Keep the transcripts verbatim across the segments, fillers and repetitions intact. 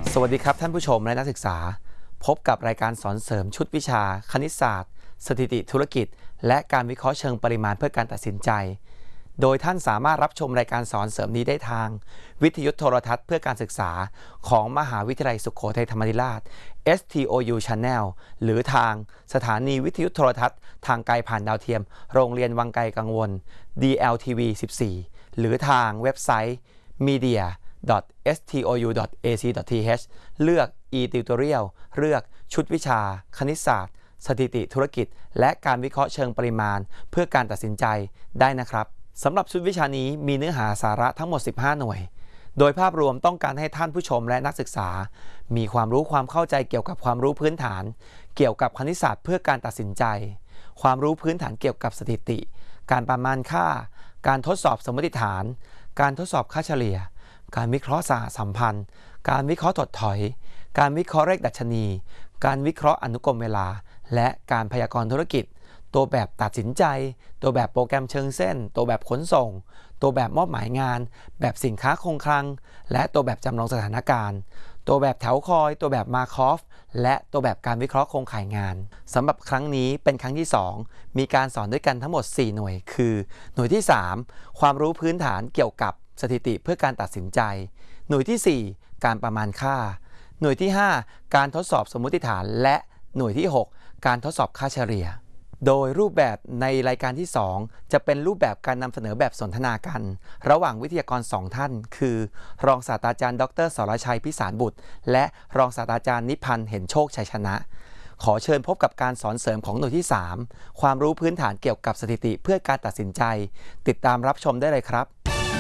สวัสดีครับท่านผู้ชมและนักศึกษาพบกับรายการสอนเสริมชุดวิชาคณิตศาสตร์สถิติธุรกิจและการวิเคราะห์เชิงปริมาณเพื่อการตัดสินใจโดยท่านสามารถรับชมรายการสอนเสริมนี้ได้ทางวิทยุโทรทัศน์เพื่อการศึกษาของมหาวิทยาลัยสุโขทัยธรรมาธิราช เอส ที โอ ยู Channel หรือทางสถานีวิทยุโทรทัศน์ทางไกลผ่านดาวเทียมโรงเรียนวังไกลกังวล ดี แอล ที วี สิบสี่ หรือทางเว็บไซต์ mediaดอท เอส ที โอ ยู ดอท เอ ซี ดอท ที เอช เลือก e-tutorial เลือกชุดวิชาคณิตศาสตร์สถิติธุรกิจและการวิเคราะห์เชิงปริมาณเพื่อการตัดสินใจได้นะครับสำหรับชุดวิชานี้มีเนื้อหาสาระทั้งหมดสิบห้าหน่วยโดยภาพรวมต้องการให้ท่านผู้ชมและนักศึกษามีความรู้ความเข้าใจเกี่ยวกับความรู้พื้นฐานเกี่ยวกับคณิตศาสตร์เพื่อการตัดสินใจความรู้พื้นฐานเกี่ยวกับสถิติการประมาณค่าการทดสอบสมมติฐานการทดสอบค่าเฉลี่ยการวิเคราะห์สหสัมพันธ์การวิเคราะห์ถดถอยการวิเคราะห์เลขดัชนีการวิเคราะห์อนุกรมเวลาและการพยากรณ์ธุรกิจตัวแบบตัดสินใจตัวแบบโปรแกรมเชิงเส้นตัวแบบขนส่งตัวแบบมอบหมายงานแบบสินค้าคงคลังและตัวแบบจำลองสถานการณ์ตัวแบบแถวคอยตัวแบบมาร์คอฟและตัวแบบการวิเคราะห์โครงข่ายงานสำหรับครั้งนี้เป็นครั้งที่สองมีการสอนด้วยกันทั้งหมดสี่หน่วยคือหน่วยที่สามความรู้พื้นฐานเกี่ยวกับสถิติเพื่อการตัดสินใจหน่วยที่สี่การประมาณค่าหน่วยที่ห้าการทดสอบสมมติฐานและหน่วยที่หกการทดสอบค่าเฉลี่ยโดยรูปแบบในรายการที่สองจะเป็นรูปแบบการนำเสนอแบบสนทนากันระหว่างวิทยากรสองท่านคือรองศาสตราจารย์ดรสรชัยพิสารบุตรและรองศาสตราจารย์นิพันธ์เห็นโชคชัยชนะขอเชิญพบกับการสอนเสริมของหน่วยที่สามความรู้พื้นฐานเกี่ยวกับสถิติเพื่อการตัดสินใจติดตามรับชมได้เลยครับ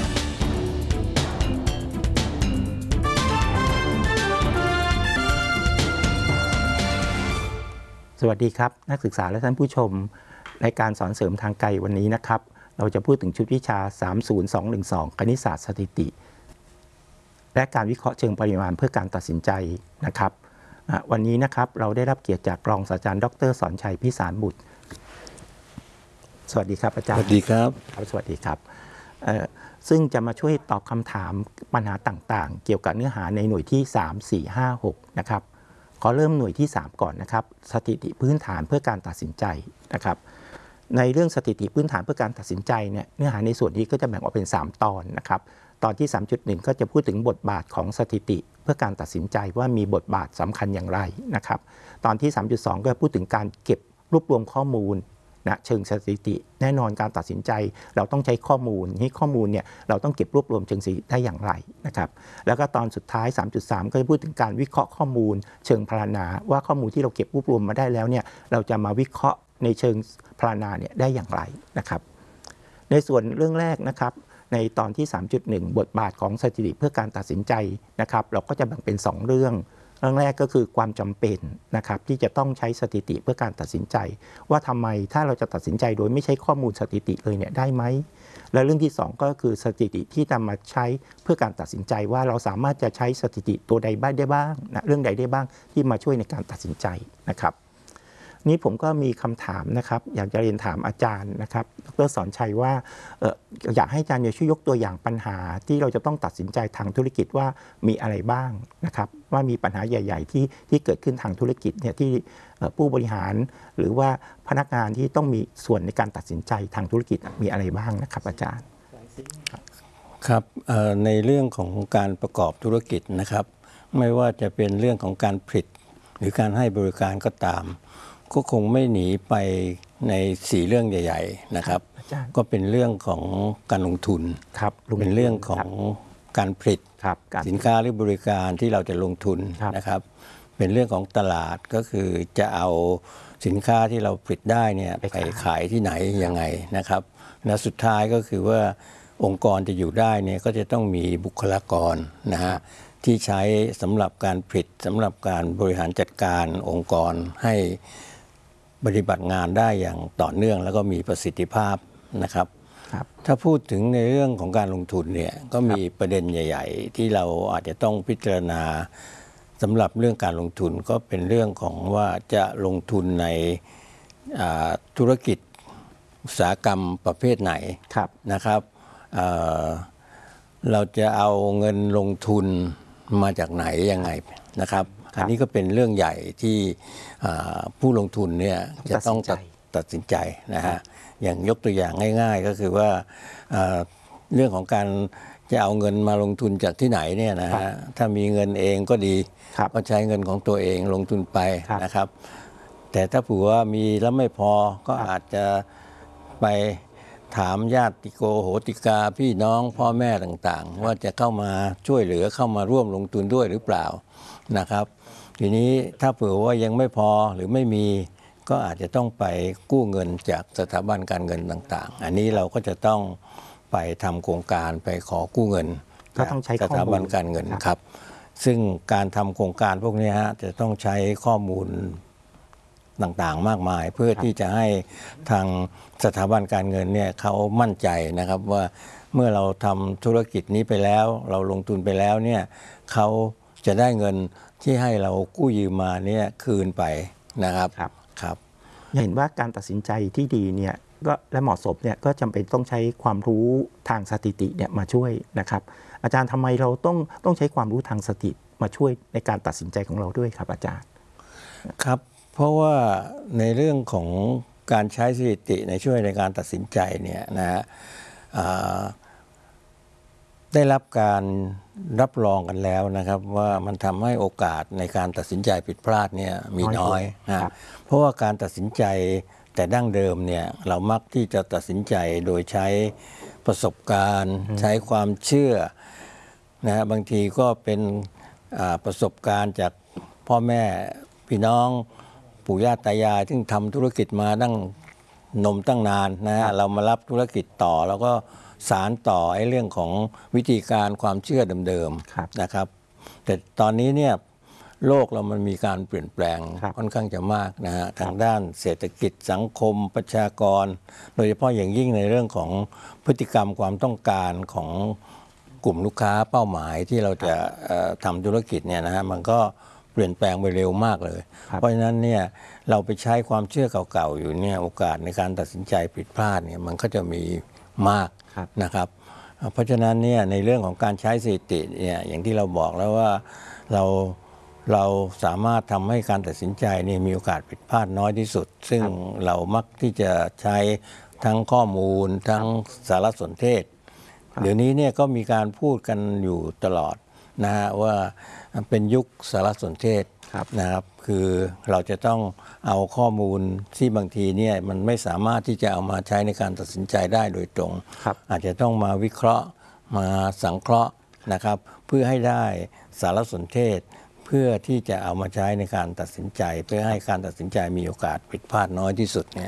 สวัสดีครับนักศึกษาและท่านผู้ชมในการสอนเสริมทางไกลวันนี้นะครับเราจะพูดถึงชุดวิชาสาม ศูนย์ สอง หนึ่ง สองคณิตศาสตร์สถิติและการวิเคราะห์เชิงปริมาณเพื่อการตัดสินใจนะครับวันนี้นะครับเราได้รับเกียรติจากรองศาสตราจารย์ดรสอนชัยพิสารบุตรสวัสดีครับอาจารย์สวัสดีครับครับสวัสดีครับซึ่งจะมาช่วยตอบคำถามปัญหาต่างๆเกี่ยวกับเนื้อหาในหน่วยที่สาม สี่ ห้า หกนะครับขอเริ่มหน่วยที่สามก่อนนะครับสถิติพื้นฐานเพื่อการตัดสินใจนะครับในเรื่องสถิติพื้นฐานเพื่อการตัดสินใจเนี่ยเนื้อหาในส่วนนี้ก็จะแบ่งออกเป็นสามตอนนะครับตอนที่ สามจุดหนึ่ง ก็จะพูดถึงบทบาทของสถิติเพื่อการตัดสินใจว่ามีบทบาทสำคัญอย่างไรนะครับตอนที่ สามจุดสอง ก็พูดถึงการเก็บรวบรวมข้อมูลนะเชิงสถิติแน่นอนการตัดสินใจเราต้องใช้ข้อมูลนี้ข้อมูลเนี่ยเราต้องเก็บรวบรวมเชิงสถิติได้อย่างไรนะครับแล้วก็ตอนสุดท้าย สามจุดสาม ก็จะพูดถึงการวิเคราะห์ข้อมูลเชิงพรรณนาว่าข้อมูลที่เราเก็บรวบรวมมาได้แล้วเนี่ยเราจะมาวิเคราะห์ในเชิงพรรณนาเนี่ยได้อย่างไรนะครับในส่วนเรื่องแรกนะครับในตอนที่ สามจุดหนึ่ง บทบาทของสถิติเพื่อการตัดสินใจนะครับเราก็จะแบ่งเป็นสองเรื่องเรื่องแรกก็คือความจำเป็นนะครับที่จะต้องใช้สถิติเพื่อการตัดสินใจว่าทำไมถ้าเราจะตัดสินใจโดยไม่ใช้ข้อมูลสถิติเลยเนี่ยได้ไหมและเรื่องที่สองก็คือสถิติที่นำมาใช้เพื่อการตัดสินใจว่าเราสามารถจะใช้สถิติตัวใดบ้างได้บ้างนะเรื่องใดได้บ้างที่มาช่วยในการตัดสินใจนะครับนี้ผมก็มีคำถามนะครับอยากจะเรียนถามอาจารย์นะครับดร.สอนชัยว่า เอ่อ อยากให้อาจารย์ช่วยยกตัวอย่างปัญหาที่เราจะต้องตัดสินใจทางธุรกิจว่ามีอะไรบ้างนะครับว่ามีปัญหาใหญ่ๆที่ที่เกิดขึ้นทางธุรกิจเนี่ยที่ผู้บริหารหรือว่าพนักงานที่ต้องมีส่วนในการตัดสินใจทางธุรกิจมีอะไรบ้างนะครับอาจารย์ครับในเรื่องของการประกอบธุรกิจนะครับไม่ว่าจะเป็นเรื่องของการผลิตหรือการให้บริการก็ตามก็คงไม่หนีไปในสี่เรื่องใหญ่ๆนะครับก็เป็นเรื่องของการลงทุนเป็นเรื่องของการผลิตสินค้าหรือบริการที่เราจะลงทุนนะครับเป็นเรื่องของตลาดก็คือจะเอาสินค้าที่เราผลิตได้เนี่ยไปขายที่ไหนยังไงนะครับและสุดท้ายก็คือว่าองค์กรจะอยู่ได้เนี่ยก็จะต้องมีบุคลากรนะฮะที่ใช้สำหรับการผลิตสำหรับการบริหารจัดการองค์กรให้ปฏิบัติงานได้อย่างต่อเนื่องแล้วก็มีประสิทธิภาพนะครับถ้าพูดถึงในเรื่องของการลงทุนเนี่ยก็มีประเด็นใหญ่ๆที่เราอาจจะต้องพิจารณาสำหรับเรื่องการลงทุนก็เป็นเรื่องของว่าจะลงทุนในธุรกิจอุตสาหกรรมประเภทไหนนะครับ เ, เราจะเอาเงินลงทุนมาจากไหนยังไงนะครับอันนี้ก็เป็นเรื่องใหญ่ที่ผู้ลงทุนเนี่ยจะต้องตัดสินใจนะฮะอย่างยกตัวอย่างง่ายๆก็คือว่าเรื่องของการจะเอาเงินมาลงทุนจากที่ไหนเนี่ยนะฮะถ้ามีเงินเองก็ดีก็ใช้เงินของตัวเองลงทุนไปนะครับแต่ถ้าผัวมีแล้วไม่พอก็อาจจะไปถามญาติโกโหติกาพี่น้องพ่อแม่ต่างๆว่าจะเข้ามาช่วยเหลือเข้ามาร่วมลงทุนด้วยหรือเปล่านะครับทีนี้ถ้าเผื่อว่ายังไม่พอหรือไม่มีก็อาจจะต้องไปกู้เงินจากสถาบันการเงินต่างๆอันนี้เราก็จะต้องไปทำโครงการไปขอกู้เงินจากสถาบันการเงินครับซึ่งการทำโครงการพวกนี้ฮะจะต้องใช้ข้อมูลต่างๆมากมายเพื่อที่จะให้ทางสถาบันการเงินเนี่ยเขามั่นใจนะครับว่าเมื่อเราทำธุรกิจนี้ไปแล้วเราลงทุนไปแล้วเนี่ยเขาจะได้เงินที่ให้เรากู้ยืมมาเนี่ยคืนไปนะครับครับครับเห็นว่าการตัดสินใจที่ดีเนี่ยก็และเหมาะสมเนี่ยก็จำเป็นต้องใช้ความรู้ทางสถิติเนี่ยมาช่วยนะครับอาจารย์ทำไมเราต้องต้องใช้ความรู้ทางสถิติมาช่วยในการตัดสินใจของเราด้วยครับอาจารย์ครับเพราะว่าในเรื่องของการใช้สถิติในช่วยในการตัดสินใจเนี่ยนะฮะได้รับการรับรองกันแล้วนะครับว่ามันทำให้โอกาสในการตัดสินใจผิดพลาดเนี่ยมีน้อยนะเพราะว่าการตัดสินใจแต่ดั้งเดิมเนี่ยเรามักที่จะตัดสินใจโดยใช้ประสบการณ์ใช้ความเชื่อนะฮะบางทีก็เป็นประสบการณ์จากพ่อแม่พี่น้องปู่ย่าตายายซึ่งทำธุรกิจมาตั้งนมตั้งนานนะฮะเรามารับธุรกิจต่อแล้วก็สารต่อไอ้เรื่องของวิธีการความเชื่อเดิมๆนะครับแต่ตอนนี้เนี่ยโลกเรามันมีการเปลี่ยนแปลงค่อนข้างจะมากนะฮะทางด้านเศรษฐกิจสังคมประชากรโดยเฉพาะอย่างยิ่งในเรื่องของพฤติกรรมความต้องการของกลุ่มลูกค้าเป้าหมายที่เราจะทำธุรกิจเนี่ยนะฮะมันก็เปลี่ยนแปลงไปเร็วมากเลยเพราะฉะนั้นเนี่ยเราไปใช้ความเชื่อเก่าๆอยู่เนี่ยโอกาสในการตัดสินใจผิดพลาดเนี่ยมันก็จะมีมากนะครับเพราะฉะนั้นเนี่ยในเรื่องของการใช้สถิติเนี่ยอย่างที่เราบอกแล้วว่าเราเราสามารถทำให้การตัดสินใจนี่มีโอกาสผิดพลาดน้อยที่สุดซึ่งเรามักที่จะใช้ทั้งข้อมูลทั้งสารสนเทศเดี๋ยวนี้เนี่ยก็มีการพูดกันอยู่ตลอดนะฮะว่าเป็นยุคสารสนเทศนะครับคือเราจะต้องเอาข้อมูลที่บางทีเนี่ยมันไม่สามารถที่จะเอามาใช้ในการตัดสินใจได้โดยตรงอาจจะต้องมาวิเคราะห์มาสังเคราะห์นะครับเพื่อให้ได้สารสนเทศเพื่อที่จะเอามาใช้ในการตัดสินใจเพื่อให้การตัดสินใจมีโอกาสผิดพลาดน้อยที่สุดเนี่ย